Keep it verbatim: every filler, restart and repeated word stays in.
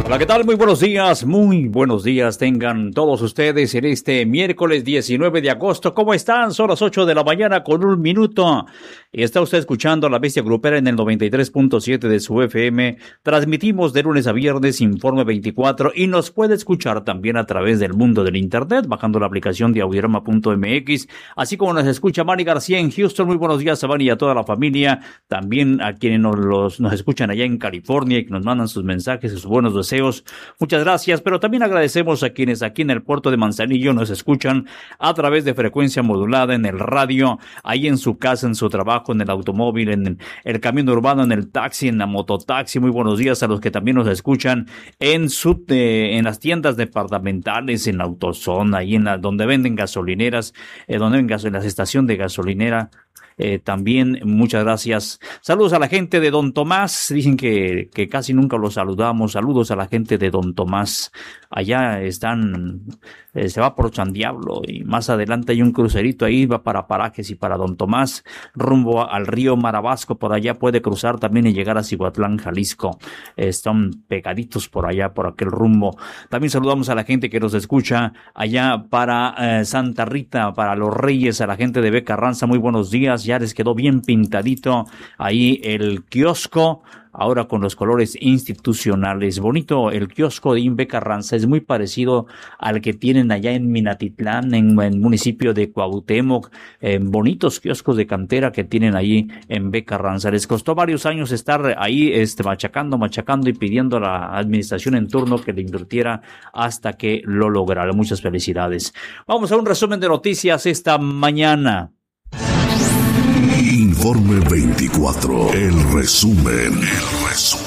Hola, ¿qué tal? Muy buenos días, muy buenos días tengan todos ustedes en este miércoles diecinueve de agosto. ¿Cómo están? Son las ocho de la mañana con un minuto. Y está usted escuchando a La Bestia Grupera en el noventa y tres punto siete de su F M. Transmitimos de lunes a viernes, Informe veinticuatro, y nos puede escuchar también a través del mundo del internet, bajando la aplicación de audiorama punto m x, así como nos escucha Manny García en Houston. Muy buenos días a Manny y a toda la familia. También a quienes nos, los, nos escuchan allá en California y que nos mandan sus mensajes, sus buenos deseos. Muchas gracias, pero también agradecemos a quienes aquí en el puerto de Manzanillo nos escuchan a través de frecuencia modulada en el radio, ahí en su casa, en su trabajo, en el automóvil, en el, el camión urbano, en el taxi, en la mototaxi. Muy buenos días a los que también nos escuchan en su, eh, en las tiendas departamentales, en la AutoZone, ahí en la, donde venden gasolineras, eh, donde venden gas, en las estaciones de gasolinera. Eh, también muchas gracias. Saludos a la gente de Don Tomás. Dicen que, que casi nunca los saludamos. Saludos a la gente de Don Tomás. Allá están, eh, se va por San Diablo y más adelante hay un crucerito ahí, va para Parajes y para Don Tomás, rumbo a, al río Marabasco. Por allá puede cruzar también y llegar a Cihuatlán, Jalisco. Eh, están pegaditos por allá, por aquel rumbo. También saludamos a la gente que nos escucha allá para eh, Santa Rita, para Los Reyes, a la gente de Beca Ranza. Muy buenos días. Ya les quedó bien pintadito ahí el kiosco, ahora con los colores institucionales. Bonito el kiosco de Inve Carranza, es muy parecido al que tienen allá en Minatitlán, en el municipio de Cuauhtémoc. Eh, bonitos kioscos de cantera que tienen ahí en Ve Carranza. Les costó varios años estar ahí este, machacando, machacando y pidiendo a la administración en turno que le invirtiera hasta que lo lograron. Muchas felicidades. Vamos a un resumen de noticias esta mañana. Informe veinticuatro, el resumen, el resumen.